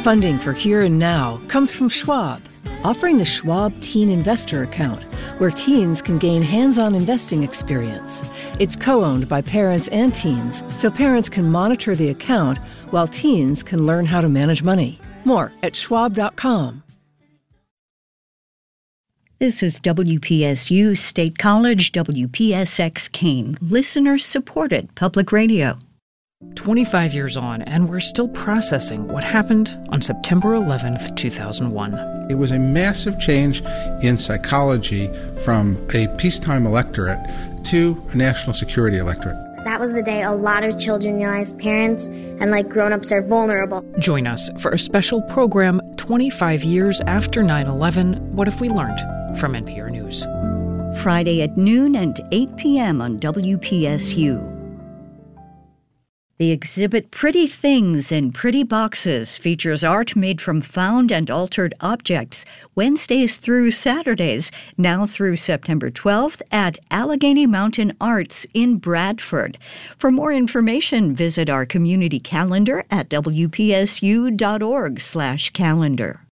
Funding for Here and Now comes from Schwab, offering the Schwab Teen Investor Account, where teens can gain hands-on investing experience. It's co-owned by parents and teens, so parents can monitor the account while teens can learn how to manage money. More at schwab.com. This is WPSU State College, WPSX Keene, listener-supported public radio. 25 years on, and we're still processing what happened on September 11th, 2001. It was a massive change in psychology from a peacetime electorate to a national security electorate. That was the day a lot of children realized parents and grown-ups are vulnerable. Join us for a special program 25 years after 9/11, What If We Learned? From NPR News. Friday at noon and 8 p.m. on WPSU. The exhibit Pretty Things in Pretty Boxes features art made from found and altered objects Wednesdays through Saturdays, now through September 12th at Allegheny Mountain Arts in Bradford. For more information, visit our community calendar at wpsu.org/calendar.